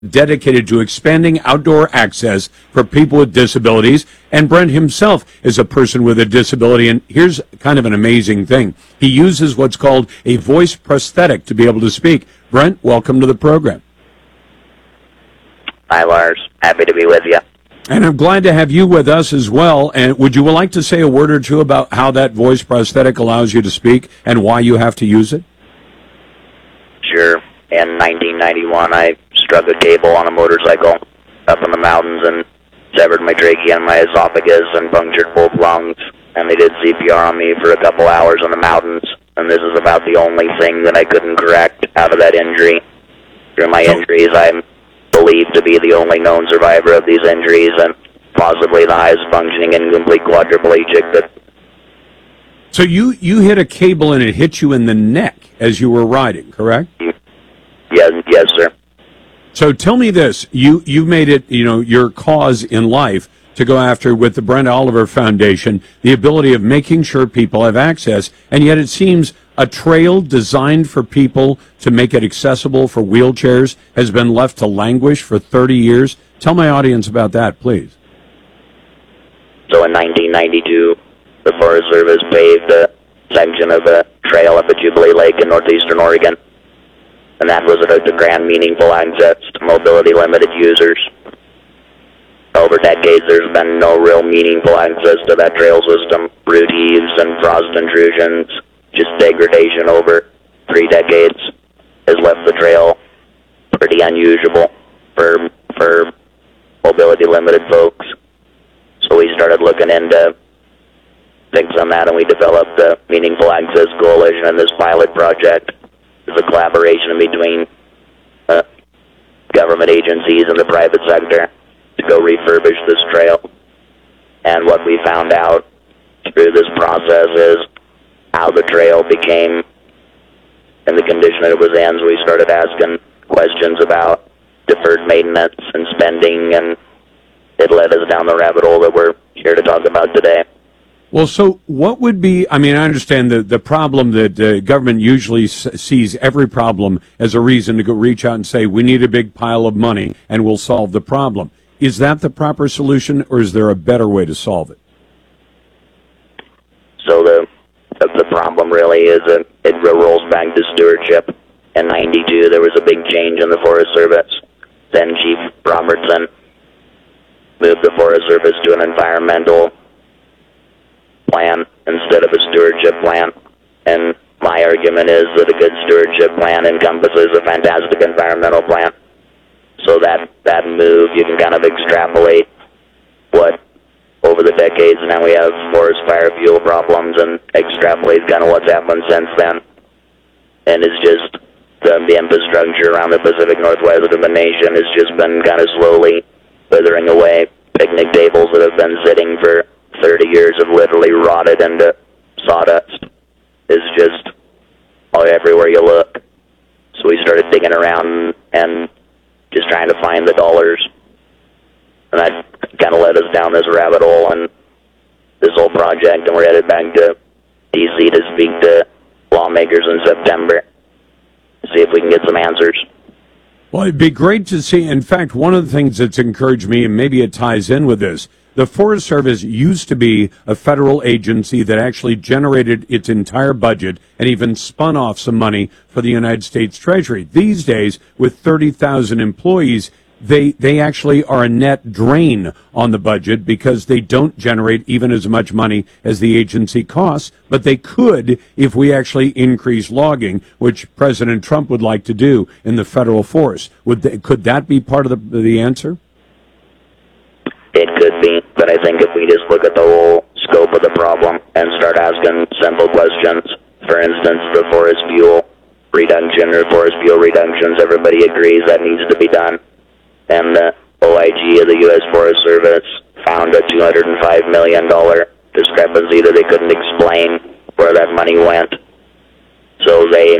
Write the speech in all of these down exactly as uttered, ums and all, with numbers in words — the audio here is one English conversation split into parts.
dedicated to expanding outdoor access for people with disabilities. And Brent himself is a person with a disability. And here's kind of an amazing thing. He uses what's called a voice prosthetic to be able to speak. Brent, welcome to the program. Hi, Lars. Happy to be with you. And I'm glad to have you with us as well. And would you like to say a word or two about how that voice prosthetic allows you to speak and why you have to use it? Sure. In nineteen ninety-one, I struck a cable on a motorcycle up in the mountains and severed my trachea and my esophagus and punctured both lungs. And they did C P R on me for a couple hours in the mountains. And this is about the only thing that I couldn't correct out of that injury. Through my injuries, I'm believed to be the only known survivor of these injuries and possibly the highest functioning and complete quadriplegic. That so you, you hit a cable and it hit you in the neck as you were riding, correct? Yes, yes, sir. So tell me this, you, you made it, you know, your cause in life to go after with the Brent Oliver Foundation, the ability of making sure people have access, and yet it seems a trail designed for people to make it accessible for wheelchairs has been left to languish for thirty years. Tell my audience about that, please. So in nineteen ninety-two, the Forest Service paved a section of a trail up at Jubilee Lake in northeastern Oregon. And that was about the grand meaningful access to mobility-limited users. Over decades, there's been no real meaningful access to that trail system. Root heaves and frost intrusions, just degradation over three decades has left the trail pretty unusable for, for mobility-limited folks. So we started looking into things on that, and we developed the Meaningful Access Coalition and this pilot project. It's a collaboration between uh, government agencies and the private sector to go refurbish this trail. And what we found out through this process is how the trail became in the condition that it was in. So we started asking questions about deferred maintenance and spending, and it led us down the rabbit hole that we're here to talk about today. Well, so what would be, I mean, I understand the, the problem that the government usually s- sees every problem as a reason to go reach out and say, we need a big pile of money and we'll solve the problem. Is that the proper solution, or is there a better way to solve it? So the the problem really is that it rolls back to stewardship. In ninety-two, there was a big change in the Forest Service. Then Chief Robertson moved the Forest Service to an environmental plan instead of a stewardship plan. And my argument is that a good stewardship plan encompasses a fantastic environmental plan. So that, that move, you can kind of extrapolate what, over the decades, now we have forest fire fuel problems, and extrapolate kind of what's happened since then. And it's just the, the infrastructure around the Pacific Northwest of the nation has just been kind of slowly withering away. Picnic tables that have been sitting for thirty years have literally rotted into sawdust. It's just all everywhere you look. So we started digging around and just trying to find the dollars. And that kind of led us down this rabbit hole and this whole project, and we're headed back to D C to speak to lawmakers in September, see if we can get some answers. Well, it'd be great to see. In fact, one of the things that's encouraged me, and maybe it ties in with this, the Forest Service used to be a federal agency that actually generated its entire budget and even spun off some money for the United States Treasury. These days, with thirty thousand employees, they they actually are a net drain on the budget because they don't generate even as much money as the agency costs, but they could if we actually increase logging, which President Trump would like to do in the federal forest. Would they, could that be part of the, the answer? It could be, but I think if we just look at the whole scope of the problem and start asking simple questions, for instance, the forest fuel reduction or forest fuel reductions, everybody agrees that needs to be done. And the O I G of the U S Forest Service found a two hundred five million dollars discrepancy that they couldn't explain where that money went. So they,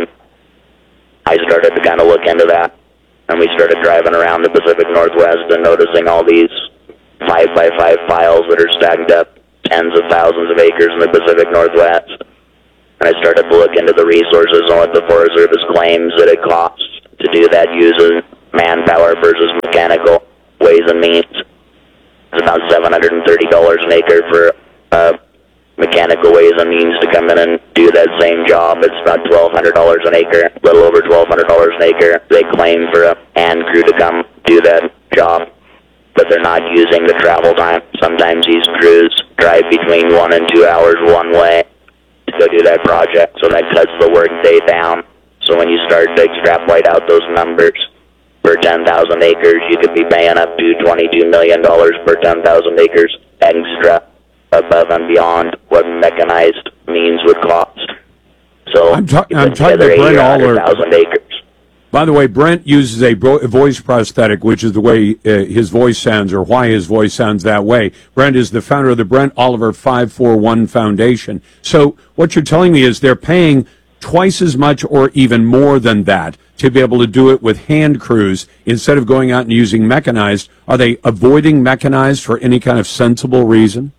I started to kind of look into that, and we started driving around the Pacific Northwest and noticing all these five by five files that are stacked up tens of thousands of acres in the Pacific Northwest. And I started to look into the resources and what the Forest Service claims that it costs to do that using manpower versus mechanical ways and means. It's about seven hundred thirty dollars an acre for uh, mechanical ways and means to come in and do that same job. It's about twelve hundred dollars an acre, a little over twelve hundred dollars an acre. They claim for a hand crew to come do that job, but they're not using the travel time. Sometimes these crews drive between one and two hours one way to go do that project, so that cuts the work day down. So when you start to extrapolate out those numbers, per ten thousand acres, you could be paying up to twenty-two million dollars per ten thousand acres extra above and beyond what mechanized means would cost. So I'm, ta- you I'm put talking together to Brent eighty or Aller. one hundred thousand acres. By the way, Brent uses a bro- voice prosthetic, which is the way uh, his voice sounds, or why his voice sounds that way. Brent is the founder of the Brent Oliver five forty-one Foundation. So what you're telling me is they're paying twice as much or even more than that to be able to do it with hand crews instead of going out and using mechanized. Are they avoiding mechanized for any kind of sensible reason?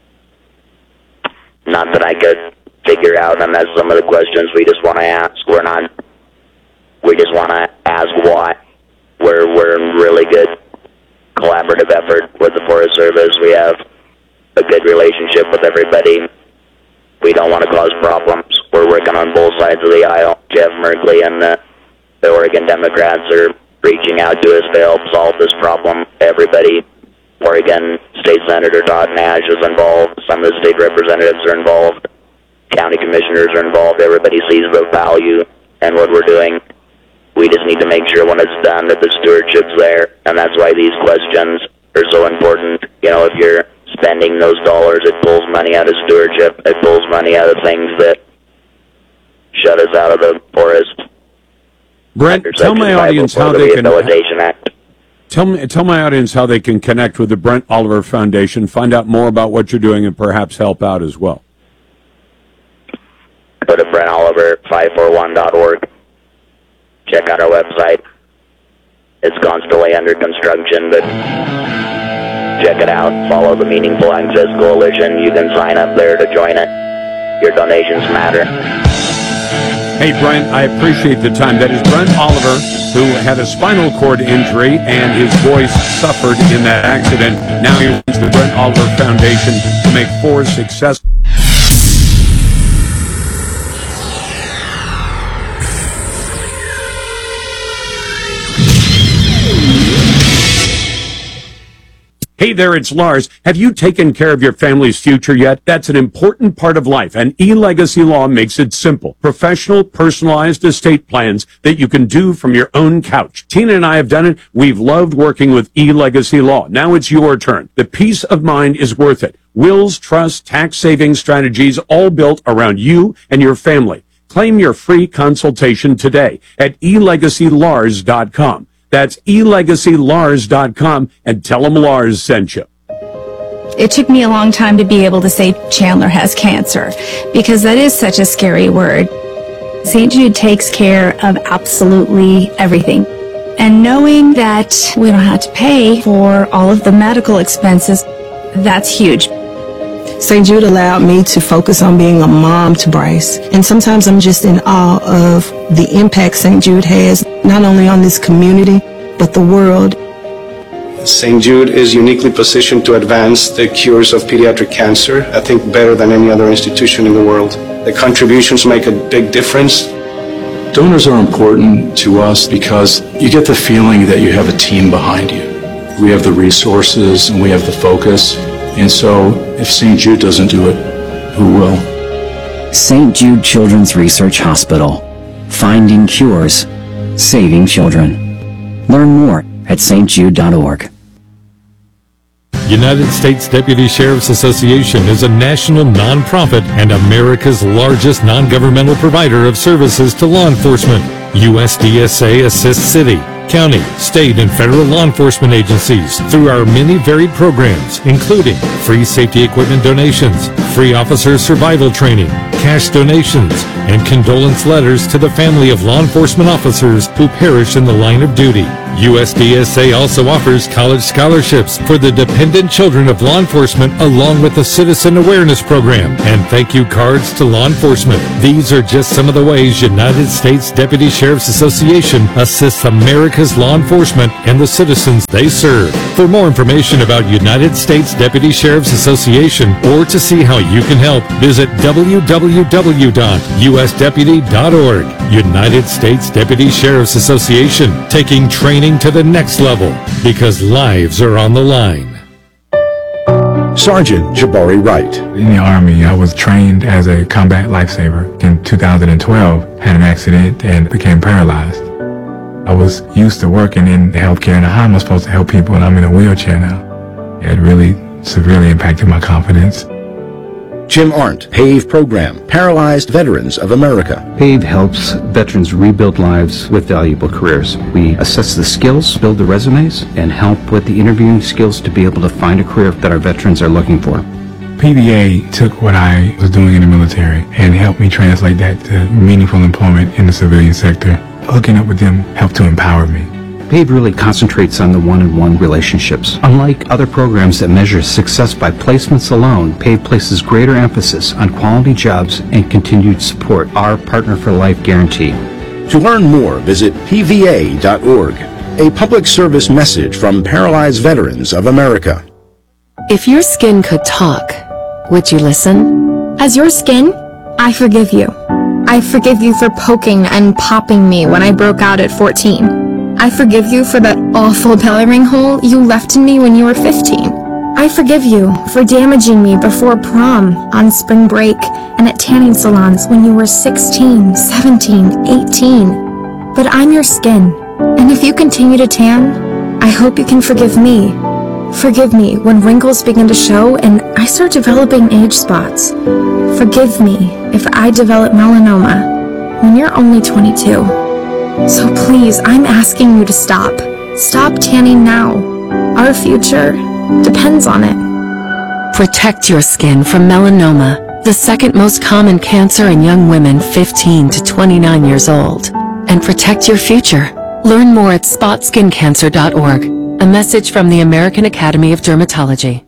Not that I could figure out, and that's some of the questions we just want to ask. We're not, we just want to ask why. We're, we're in really good collaborative effort with the Forest Service. We have a good relationship with everybody. We don't want to cause problems. We're working on both sides of the aisle. Jeff Merkley and the, the Oregon Democrats are reaching out to us to help solve this problem. Everybody, Oregon State Senator Todd Nash is involved. Some of the state representatives are involved. County commissioners are involved. Everybody sees the value in what we're doing. We just need to make sure when it's done that the stewardship's there, and that's why these questions are so important. You know, if you're spending those dollars, it pulls money out of stewardship. It pulls money out of things that shut us out of the forest. Brent, tell my audience how they can Rehabilitation Act. tell me tell my audience how they can connect with the Brent Oliver Foundation, find out more about what you're doing, and perhaps help out as well. Go to Brent Oliver five forty-one dot org. Check out our website. It's constantly under construction, but check it out. Follow the Meaningful Access Coalition. You can sign up there to join it. Your donations matter. Hey, Brent, I appreciate the time. That is Brent Oliver, who had a spinal cord injury and his voice suffered in that accident. Now he runs the Brent Oliver Foundation to make forests successful. Hey there, it's Lars. Have you taken care of your family's future yet? That's an important part of life, and eLegacy Law makes it simple. Professional, personalized estate plans that you can do from your own couch. Tina and I have done it. We've loved working with eLegacy Law. Now it's your turn. The peace of mind is worth it. Wills, trusts, tax-saving strategies, all built around you and your family. Claim your free consultation today at e legacy lars dot com. That's e legacy lars dot com, and tell them Lars sent you. It took me a long time to be able to say Chandler has cancer, because that is such a scary word. Saint Jude takes care of absolutely everything. And knowing that we don't have to pay for all of the medical expenses, that's huge. Saint Jude allowed me to focus on being a mom to Bryce. And sometimes I'm just in awe of the impact Saint Jude has, not only on this community, but the world. Saint Jude is uniquely positioned to advance the cures of pediatric cancer, I think better than any other institution in the world. The contributions make a big difference. Donors are important to us because you get the feeling that you have a team behind you. We have the resources and we have the focus. And so, if Saint Jude doesn't do it, who will? Saint Jude Children's Research Hospital. Finding cures. Saving children. Learn more at s t jude dot org. United States Deputy Sheriff's Association is a national nonprofit and America's largest non-governmental provider of services to law enforcement. U S D S A assists city, county, state, and federal law enforcement agencies through our many varied programs, including free safety equipment donations, free officer survival training, cash donations, and condolence letters to the family of law enforcement officers who perish in the line of duty. U S D S A also offers college scholarships for the dependent children of law enforcement, along with a citizen awareness program and thank you cards to law enforcement. These are just some of the ways United States Deputy Sheriff's Association assists America's law enforcement and the citizens they serve. For more information about United States Deputy Sheriff's Association or to see how you can help, visit w w w dot u s deputy dot org. United States Deputy Sheriff's Association, taking training to the next level because lives are on the line. Sergeant Jabari Wright. In the Army, I was trained as a combat lifesaver. In two thousand twelve, had an accident and became paralyzed. I was used to working in healthcare, and how am I supposed to help people, and I'm in a wheelchair now? It really severely impacted my confidence. Jim Arndt, PAVE Program, Paralyzed Veterans of America. PAVE helps veterans rebuild lives with valuable careers. We assess the skills, build the resumes, and help with the interviewing skills to be able to find a career that our veterans are looking for. P V A took what I was doing in the military and helped me translate that to meaningful employment in the civilian sector. Hooking up with them helped to empower me. PAVE really concentrates on the one-on-one relationships. Unlike other programs that measure success by placements alone, PAVE places greater emphasis on quality jobs and continued support, our Partner for Life guarantee. To learn more, visit p v a dot org. A public service message from Paralyzed Veterans of America. If your skin could talk, would you listen? As your skin, I forgive you. I forgive you for poking and popping me when I broke out at fourteen. I forgive you for that awful belly ring hole you left in me when you were fifteen. I forgive you for damaging me before prom, on spring break, and at tanning salons when you were sixteen, seventeen, eighteen. But I'm your skin, and if you continue to tan, I hope you can forgive me. Forgive me when wrinkles begin to show and I start developing age spots. Forgive me if I develop melanoma when you're only twenty-two. So please, I'm asking you to stop. Stop tanning now. Our future depends on it. Protect your skin from melanoma, the second most common cancer in young women fifteen to twenty-nine years old. And protect your future. Learn more at spot skin cancer dot org. A message from the American Academy of Dermatology.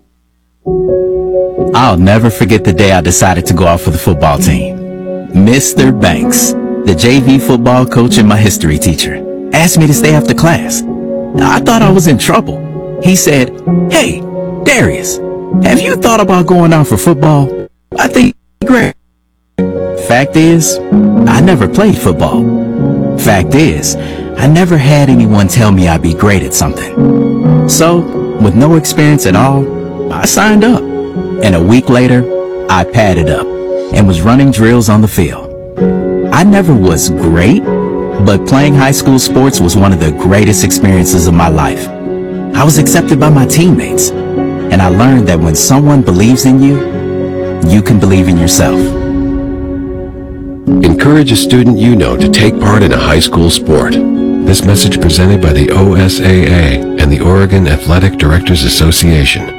I'll never forget the day I decided to go out for the football team. Mister Banks, the J V football coach and my history teacher, asked me to stay after class. I thought I was in trouble. He said, "Hey, Darius, have you thought about going out for football? I think it's great." Fact is, I never played football. Fact is, I never had anyone tell me I'd be great at something. So, with no experience at all, I signed up. And a week later, I padded up and was running drills on the field. I never was great, but playing high school sports was one of the greatest experiences of my life. I was accepted by my teammates, and I learned that when someone believes in you, you can believe in yourself. Encourage a student you know to take part in a high school sport. This message presented by the O S A A and the Oregon Athletic Directors Association.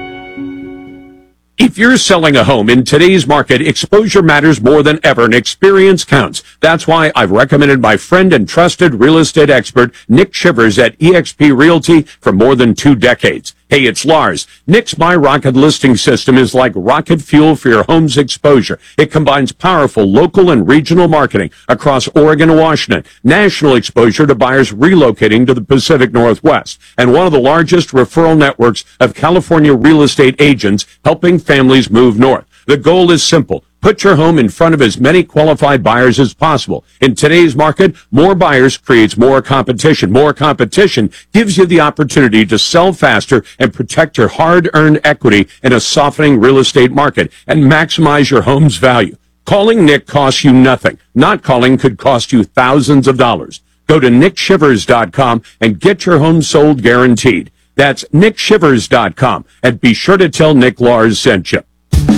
If you're selling a home in today's market, exposure matters more than ever, and experience counts. That's why I've recommended my friend and trusted real estate expert, Nick Shivers at E X P Realty for more than two decades. Hey, it's Lars. Nick's My Rocket listing system is like rocket fuel for your home's exposure. It combines powerful local and regional marketing across Oregon and Washington, national exposure to buyers relocating to the Pacific Northwest, and one of the largest referral networks of California real estate agents helping families move north. The goal is simple. Put your home in front of as many qualified buyers as possible. In today's market, more buyers creates more competition. More competition gives you the opportunity to sell faster and protect your hard-earned equity in a softening real estate market and maximize your home's value. Calling Nick costs you nothing. Not calling could cost you thousands of dollars. Go to nick shivers dot com and get your home sold guaranteed. That's nick shivers dot com, and be sure to tell Nick Lars sent you.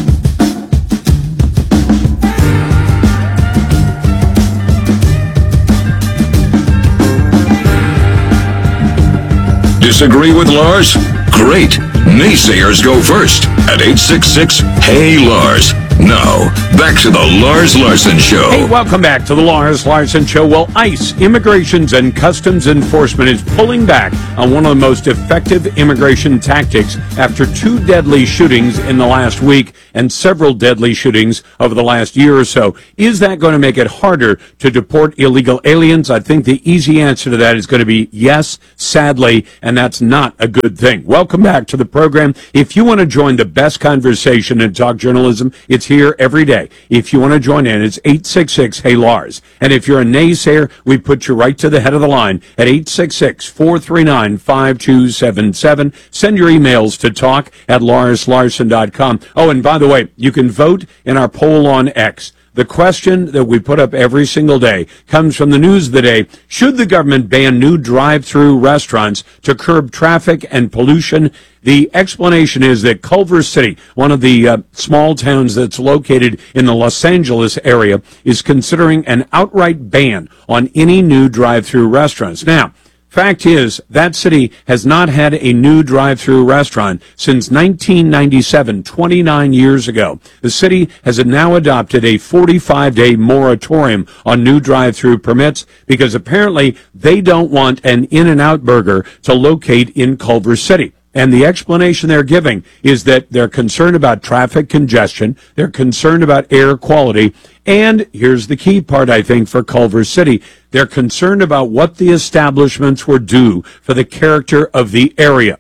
Disagree with Lars? Great. Naysayers go first at eight six six, H E Y, Lars. Now, back to the Lars Larson Show. Hey, welcome back to the Lars Larson Show. Well, ICE, Immigrations and Customs Enforcement, is pulling back on one of the most effective immigration tactics after two deadly shootings in the last week and several deadly shootings over the last year or so. Is that going to make it harder to deport illegal aliens? I think the easy answer to that is going to be yes, sadly, and that's not a good thing. Welcome back to the program. If you want to join the best conversation in talk journalism, it's here every day. If you want to join in, it's eight six six, hey Lars. And if you're a naysayer, we put you right to the head of the line at eight six six, four three nine, five two seven seven. Send your emails to talk at lars larson dot com. Oh, and by the way, you can vote in our poll on X. The question that we put up every single day comes from the news of the day. Should the government ban new drive-through restaurants to curb traffic and pollution? The explanation is that Culver City, one of the uh, small towns that's located in the Los Angeles area, is considering an outright ban on any new drive-through restaurants. Now, fact is, that city has not had a new drive-through restaurant since nineteen ninety-seven, twenty-nine years ago. The city has now adopted a forty-five day moratorium on new drive-through permits because apparently they don't want an In-N-Out Burger to locate in Culver City. And the explanation they're giving is that they're concerned about traffic congestion, they're concerned about air quality, and here's the key part, I think, for Culver City. They're concerned about what the establishments will do for the character of the area.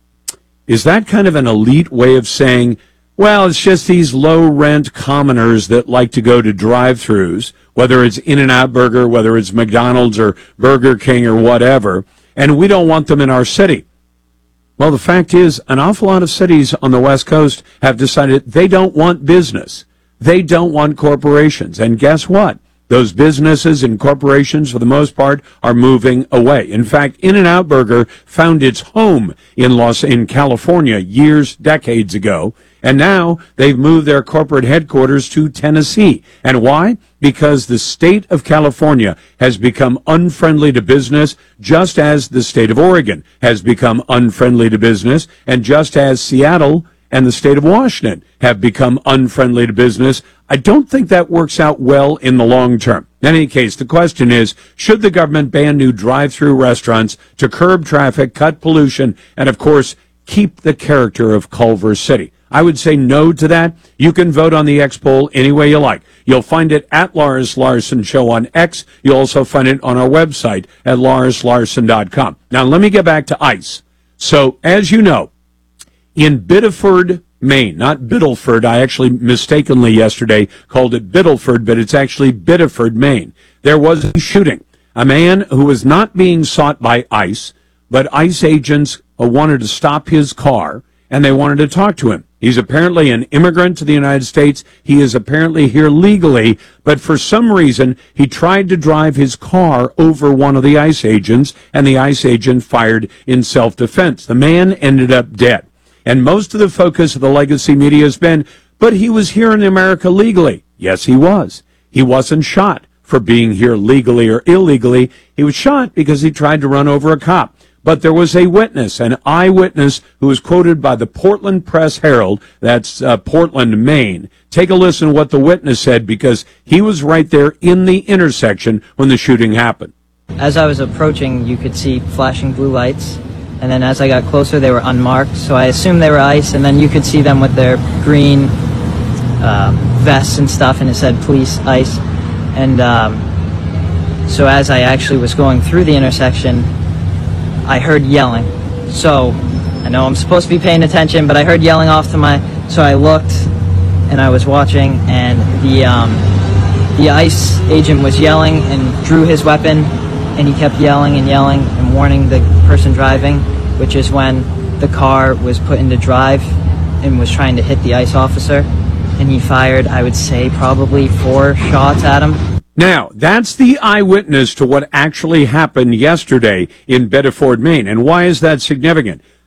Is that kind of an elite way of saying, well, it's just these low-rent commoners that like to go to drive-thrus, whether it's In-N-Out Burger, whether it's McDonald's or Burger King or whatever, and we don't want them in our city? Well, the fact is, an awful lot of cities on the West Coast have decided they don't want business. They don't want corporations. And guess what? Those businesses and corporations, for the most part, are moving away. In fact, In-N-Out Burger found its home in Los in California years, decades ago, and now they've moved their corporate headquarters to Tennessee. And why? Because the state of California has become unfriendly to business, just as the state of Oregon has become unfriendly to business, and just as Seattle and the state of Washington have become unfriendly to business. I don't think that works out well in the long term. In any case, the question is, should the government ban new drive-through restaurants to curb traffic, cut pollution, and, of course, keep the character of Culver City? I would say no to that. You can vote on the X poll any way you like. You'll find it at Lars Larson Show on X. You'll also find it on our website at lars larson dot com. Now, let me get back to ICE. So, as you know, in Biddeford, Maine, not Biddleford. I actually mistakenly yesterday called it Biddleford, but it's actually Biddeford, Maine. There was a shooting. A man who was not being sought by ICE, but ICE agents wanted to stop his car, and they wanted to talk to him. He's apparently an immigrant to the United States. He is apparently here legally, but for some reason, he tried to drive his car over one of the ICE agents, and the ICE agent fired in self-defense. The man ended up dead. And most of the focus of the legacy media has been, but he was here in America legally. Yes, he was. He wasn't shot for being here legally or illegally. He was shot because he tried to run over a cop. But there was a witness, an eyewitness, who was quoted by the Portland Press Herald, that's uh, Portland, Maine. Take a listen to what the witness said, because he was right there in the intersection when the shooting happened. As I was approaching, you could see flashing blue lights. And then as I got closer, they were unmarked, so I assumed they were ICE, and then you could see them with their green uh, vests and stuff, and it said police, ICE. And um, so as I actually was going through the intersection, I heard yelling. So I know I'm supposed to be paying attention, but I heard yelling off to my, so I looked, and I was watching, and the, um, the ICE agent was yelling and drew his weapon, and he kept yelling and yelling and warning the person driving, which is when the car was put into drive and was trying to hit the ICE officer, and he fired, I would say, probably four shots at him. Now, that's the eyewitness to what actually happened yesterday in Biddeford, Maine. And why is that significant?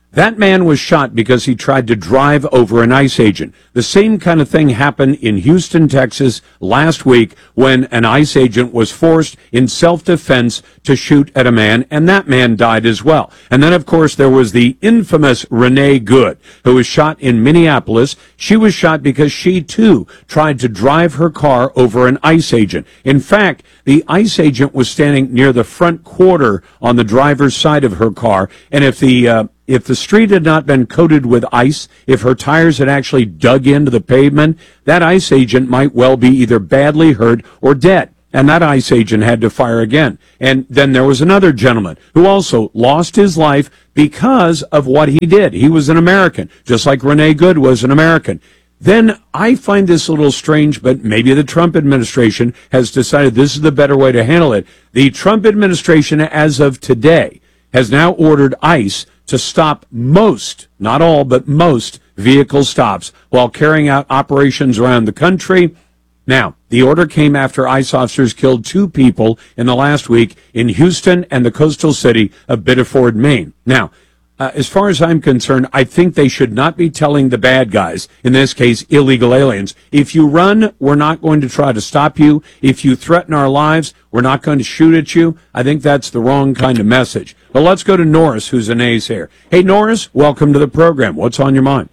That man was shot because he tried to drive over an ICE agent. The same kind of thing happened in Houston, Texas last week when an ICE agent was forced in self-defense to shoot at a man, and that man died as well. And then, of course, there was the infamous Renee Good, who was shot in Minneapolis. She was shot because she, too, tried to drive her car over an ICE agent. In fact, the ICE agent was standing near the front quarter on the driver's side of her car, and if the uh, If the street had not been coated with ice, if her tires had actually dug into the pavement, that ICE agent might well be either badly hurt or dead. And that ICE agent had to fire again. And then there was another gentleman who also lost his life because of what he did. He was an American, just like Renee Good was an American. Then I find this a little strange, but maybe the Trump administration has decided this is the better way to handle it. The Trump administration, as of today, has now ordered ICE to stop most, not all, but most vehicle stops while carrying out operations around the country. Now, the order came after ICE officers killed two people in the last week in Houston and the coastal city of Biddeford, Maine. Now, uh, as far as I'm concerned, I think they should not be telling the bad guys, in this case, illegal aliens, if you run, we're not going to try to stop you. If you threaten our lives, we're not going to shoot at you. I think that's the wrong kind of message. But let's go to Norris, who's a naysayer. Hey, Norris, welcome to the program. What's on your mind?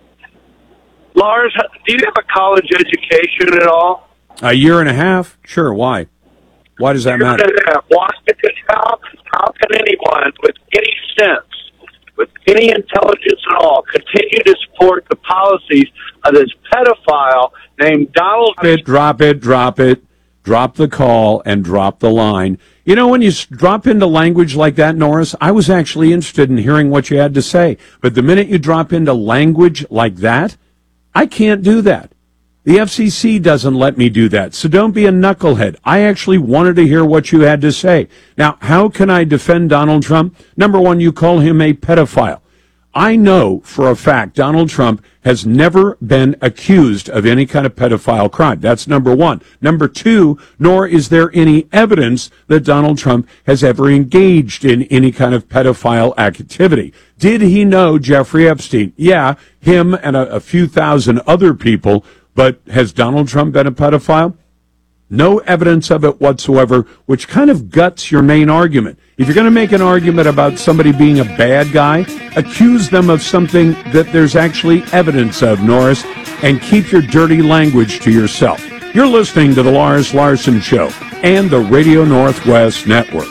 Lars, do you have a college education at all? A year and a half? Sure, why? Why does that matter? Why? Because how, how can anyone with any sense, with any intelligence at all, continue to support the policies of this pedophile named Donald Drop it, drop it, drop it. Drop the call and drop the line. You know, when you drop into language like that, Norris, I was actually interested in hearing what you had to say. But the minute you drop into language like that, I can't do that. The F C C doesn't let me do that. So don't be a knucklehead. I actually wanted to hear what you had to say. Now, how can I defend Donald Trump? Number one, you call him a pedophile. I know for a fact Donald Trump has never been accused of any kind of pedophile crime. That's number one. Number two, nor is there any evidence that Donald Trump has ever engaged in any kind of pedophile activity. Did he know Jeffrey Epstein? Yeah, him and a, a few thousand other people, but has Donald Trump been a pedophile? No evidence of it whatsoever, which kind of guts your main argument. If you're going to make an argument about somebody being a bad guy, accuse them of something that there's actually evidence of, Norris, and keep your dirty language to yourself. You're listening to The Lars Larson Show and the Radio Northwest Network.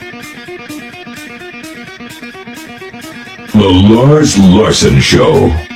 The Lars Larson Show.